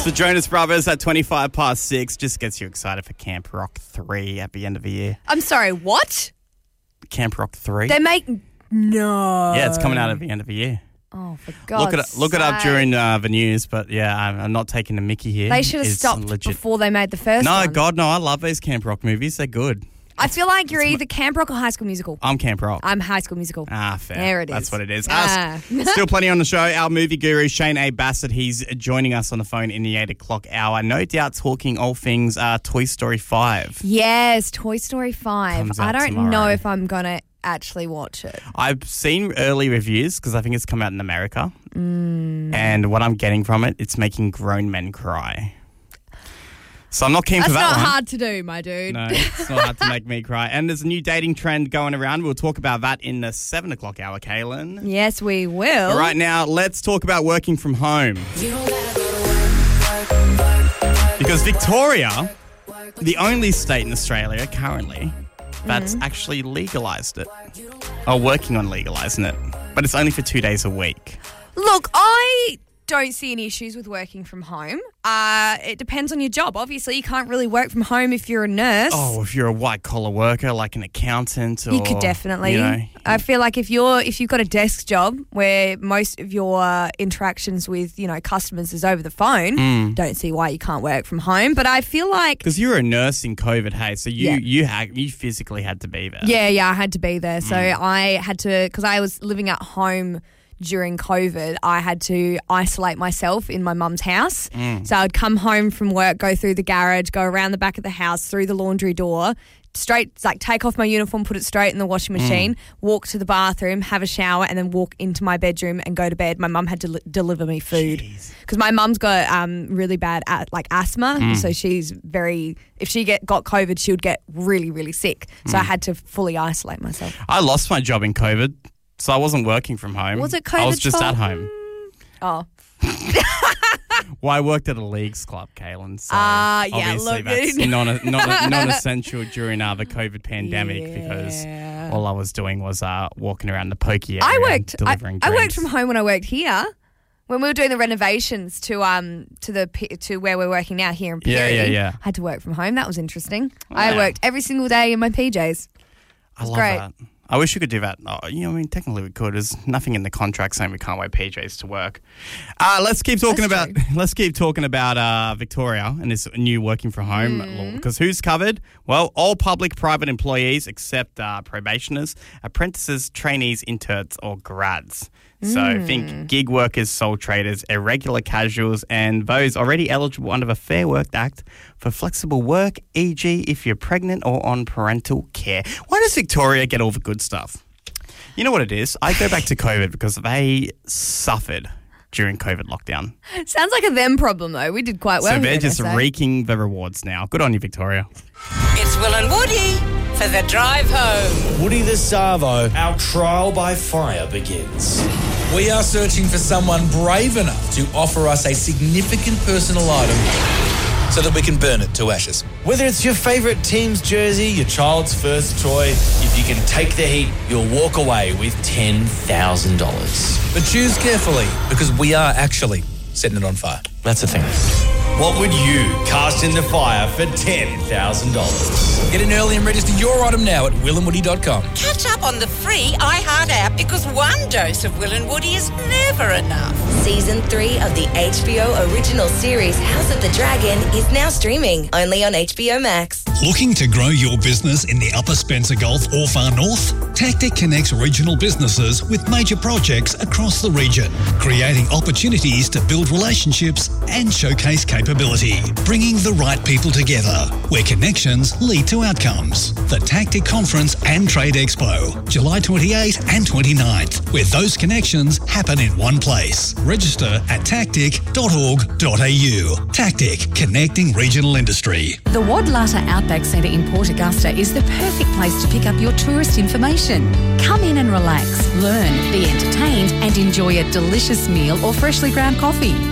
It's the Jonas Brothers at 6:25. Just gets you excited for Camp Rock 3 at the end of the year. I'm sorry, what? Camp Rock 3? They make... No. Yeah, it's coming out at the end of the year. Oh, for God's sake. Look it up during the news, but yeah, I'm not taking the mickey here. They should have stopped before they made the first one. No, God, no, I love these Camp Rock movies. They're good. I feel like you're either Camp Rock or High School Musical. I'm Camp Rock. I'm High School Musical. Ah, fair. There it is. That's what it is. Still plenty on the show. Our movie guru, Shane A. Bassett, he's joining us on the phone in the 8 o'clock hour. No doubt talking all things Toy Story 5. Yes, Toy Story 5. Comes out I don't tomorrow. know if I'm going to actually watch it. I've seen early reviews because I think it's come out in America. And what I'm getting from it, it's making grown men cry. So I'm not keen for that one. That's not hard to do, my dude. No, it's not hard to make me cry. And there's a new dating trend going around. We'll talk about that in the 7 o'clock hour, Kaylin. Yes, we will. But right now, let's talk about working from home. Because Victoria, the only state in Australia currently that's actually legalised it. Or working on legalising it. But it's only for 2 days a week. Look, I don't see any issues with working from home. It depends on your job. Obviously, you can't really work from home if you're a nurse. Oh, if you're a white-collar worker, like an accountant or... You could definitely. You know, I feel like if you've got a desk job where most of your interactions with, customers is over the phone, don't see why you can't work from home. But I feel like... Because you were a nurse in COVID, hey, so you physically had to be there. Yeah, I had to be there. So I had to... Because I was living at home during COVID, I had to isolate myself in my mum's house. So I'd come home from work, go through the garage, go around the back of the house, through the laundry door, take off my uniform, put it straight in the washing machine, walk to the bathroom, have a shower, and then walk into my bedroom and go to bed. My mum had to deliver me food because my mum's got really bad asthma. So she's if she got COVID, she would get really, really sick. So I had to fully isolate myself. I lost my job in COVID. So I wasn't working from home. Was it COVID? I was just at home. Oh. Well, I worked at a leagues club, Kaylin. So yeah, obviously that's non-essential during the COVID pandemic because all I was doing was walking around the pokey area delivering drinks. I worked from home when I worked here. When we were doing the renovations to where we're working now here in Peary, I had to work from home. That was interesting. Wow. I worked every single day in my PJs. I love that. I wish we could do that. Technically we could. There's nothing in the contract saying we can't wear PJs to work. Let's keep talking about Victoria and this new working from home law. Because who's covered? Well, all public, private employees except probationers, apprentices, trainees, interns, or grads. So think gig workers, sole traders, irregular casuals, and those already eligible under the Fair Work Act for flexible work, e.g. if you're pregnant or on parental care. Why does Victoria get all the good stuff? You know what it is? I go back to COVID because they suffered during COVID lockdown. Sounds like a them problem, though. We did quite well. So they're just reaping the rewards now. Good on you, Victoria. It's Will and Woody for the drive home. Woody the Savo, our trial by fire begins. We are searching for someone brave enough to offer us a significant personal item so that we can burn it to ashes. Whether it's your favourite team's jersey, your child's first toy, if you can take the heat, you'll walk away with $10,000. But choose carefully, because we are actually setting it on fire. That's the thing. What would you cast in the fire for $10,000? Get in early and register your item now at willandwoody.com. Catch up on the free iHeart app because one dose of Will and Woody is never enough. Season 3 of the HBO original series House of the Dragon is now streaming only on HBO Max. Looking to grow your business in the Upper Spencer Gulf or far north? Tactic connects regional businesses with major projects across the region, creating opportunities to build relationships and showcase capability, bringing the right people together, where connections lead to outcomes. The Tactic Conference and Trade Expo, July 28th and 29th, where those connections happen in one place. Register at tactic.org.au. Tactic, connecting regional industry. The Wadlata Outback Centre in Port Augusta is the perfect place to pick up your tourist information. Come in and relax, learn, be entertained, and enjoy a delicious meal or freshly ground coffee.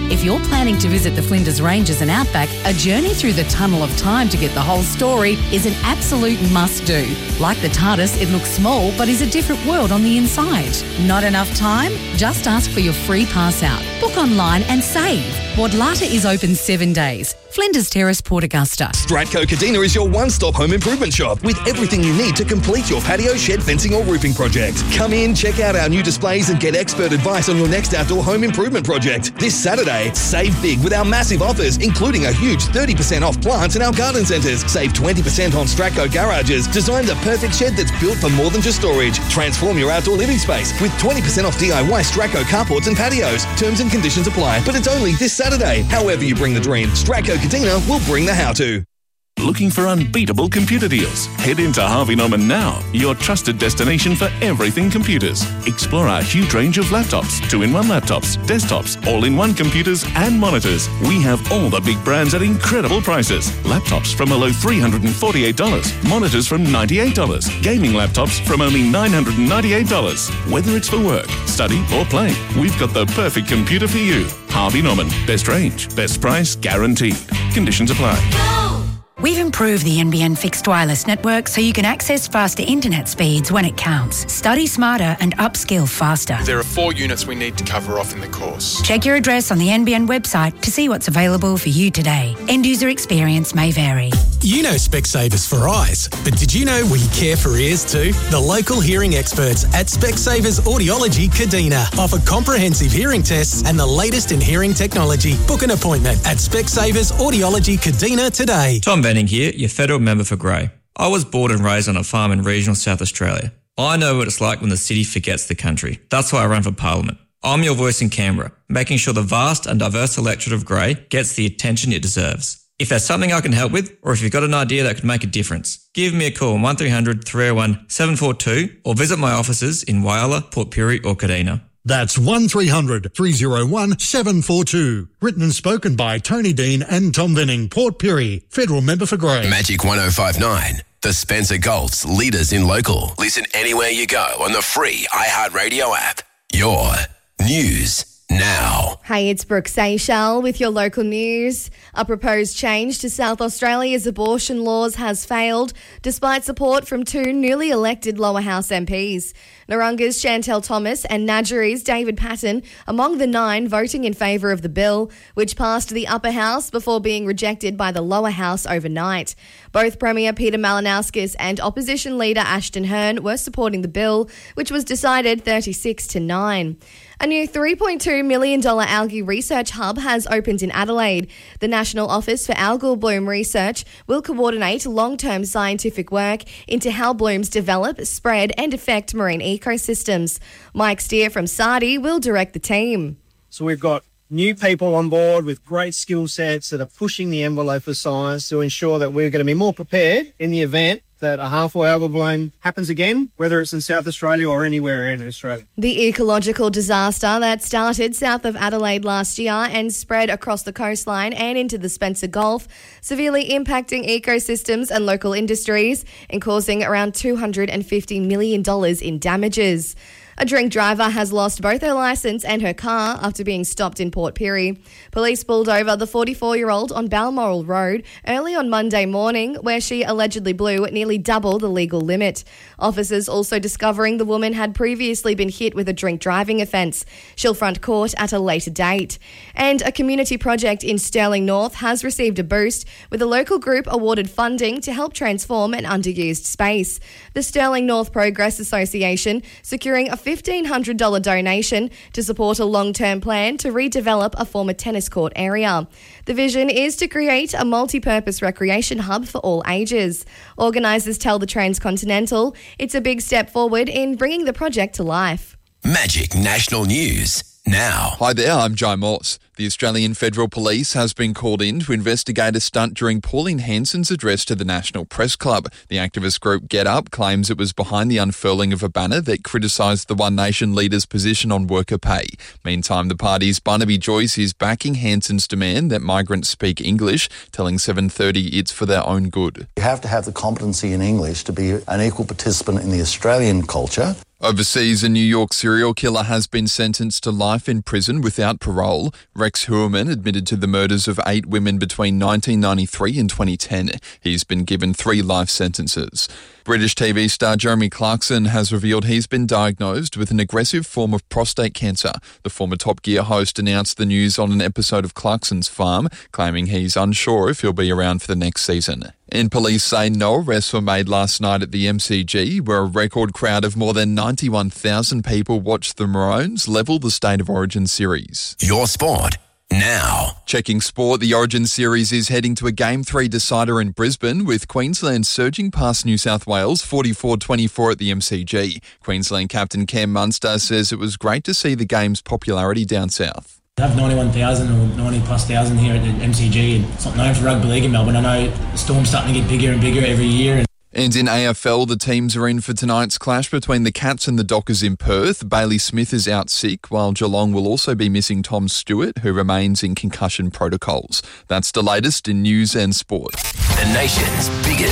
If you're planning to visit the Flinders Ranges and Outback, a journey through the tunnel of time to get the whole story is an absolute must-do. Like the TARDIS, it looks small but is a different world on the inside. Not enough time? Just ask for your free pass out. Book online and save. Wadlata is open 7 days. Flinders Terrace, Port Augusta. Stratco Kadina is your one-stop home improvement shop with everything you need to complete your patio, shed, fencing or roofing project. Come in, check out our new displays and get expert advice on your next outdoor home improvement project. This Saturday, save big with our massive offers, including a huge 30% off plants in our garden centres. Save 20% on Stratco garages. Design the perfect shed that's built for more than just storage. Transform your outdoor living space with 20% off DIY Stratco carports and patios. Terms and conditions apply, but it's only this Saturday. However you bring the dream, Stratco Kadina will bring the how-to. Looking for unbeatable computer deals? Head into Harvey Norman now, your trusted destination for everything computers. Explore our huge range of laptops, 2-in-1 laptops, desktops, all-in-one computers and monitors. We have all the big brands at incredible prices. Laptops from a low $348, monitors from $98, gaming laptops from only $998. Whether it's for work, study or play, we've got the perfect computer for you. Harvey Norman, best range, best price, guaranteed. Conditions apply. We've improved the NBN fixed wireless network so you can access faster internet speeds when it counts. Study smarter and upskill faster. There are 4 units we need to cover off in the course. Check your address on the NBN website to see what's available for you today. End user experience may vary. You know Specsavers for eyes, but did you know we care for ears too? The local hearing experts at Specsavers Audiology Kadina offer comprehensive hearing tests and the latest in hearing technology. Book an appointment at Specsavers Audiology Kadina today. Tom Benning here, your federal member for Grey. I was born and raised on a farm in regional South Australia. I know what it's like when the city forgets the country. That's why I run for Parliament. I'm your voice in Canberra, making sure the vast and diverse electorate of Grey gets the attention it deserves. If there's something I can help with, or if you've got an idea that could make a difference, give me a call on 1300 301 742 or visit my offices in Whyalla, Port Pirie or Kadina. That's 1300 301 742. Written and spoken by Tony Dean and Tom Venning, Port Pirie, federal member for Grey. Magic 105.9, the Spencer Gulf's leaders in local. Listen anywhere you go on the free iHeartRadio app. Your news now. Hey, it's Brooke Seychelles with your local news. A proposed change to South Australia's abortion laws has failed, despite support from 2 newly elected lower house MPs. Narunga's Chantel Thomas and Nadgery's David Patton among the 9 voting in favour of the bill, which passed the upper house before being rejected by the lower house overnight. Both Premier Peter Malinauskas and Opposition Leader Ashton Hearn were supporting the bill, which was decided 36-9. A new $3.2 million algae research hub has opened in Adelaide. The National Office for Algal Bloom Research will coordinate long-term scientific work into how blooms develop, spread and affect marine ecosystems. Mike Steer from Sardi will direct the team. So we've got new people on board with great skill sets that are pushing the envelope for science to ensure that we're going to be more prepared in the event that a harmful algal bloom happens again, whether it's in South Australia or anywhere in Australia. The ecological disaster that started south of Adelaide last year and spread across the coastline and into the Spencer Gulf, severely impacting ecosystems and local industries and causing around $250 million in damages. A drink driver has lost both her licence and her car after being stopped in Port Pirie. Police pulled over the 44-year-old on Balmoral Road early on Monday morning, where she allegedly blew nearly double the legal limit. Officers also discovering the woman had previously been hit with a drink driving offence. She'll front court at a later date. And a community project in Stirling North has received a boost, with a local group awarded funding to help transform an underused space. The Stirling North Progress Association securing a $1,500 donation to support a long-term plan to redevelop a former tennis court area. The vision is to create a multi-purpose recreation hub for all ages. Organisers tell the Transcontinental it's a big step forward in bringing the project to life. Magic National News now. Hi there, I'm Joe Morse. The Australian Federal Police has been called in to investigate a stunt during Pauline Hanson's address to the National Press Club. The activist group Get Up claims it was behind the unfurling of a banner that criticised the One Nation leader's position on worker pay. Meantime, the party's Barnaby Joyce is backing Hanson's demand that migrants speak English, telling 730 it's for their own good. You have to have the competency in English to be an equal participant in the Australian culture. Overseas, a New York serial killer has been sentenced to life in prison without parole. Rex Heuermann admitted to the murders of 8 women between 1993 and 2010. He's been given 3 life sentences. British TV star Jeremy Clarkson has revealed he's been diagnosed with an aggressive form of prostate cancer. The former Top Gear host announced the news on an episode of Clarkson's Farm, claiming he's unsure if he'll be around for the next season. And police say no arrests were made last night at the MCG, where a record crowd of more than 91,000 people watched the Maroons level the State of Origin series. Your sport now. Checking sport, the Origin series is heading to a Game 3 decider in Brisbane, with Queensland surging past New South Wales 44-24 at the MCG. Queensland captain Cam Munster says it was great to see the game's popularity down south. To have 91,000 or 90 plus thousand here at the MCG, and it's not known for rugby league in Melbourne. I know the Storm's starting to get bigger and bigger every year. And in AFL, the teams are in for tonight's clash between the Cats and the Dockers in Perth. Bailey Smith is out sick, while Geelong will also be missing Tom Stewart, who remains in concussion protocols. That's the latest in news and sport. The nation's biggest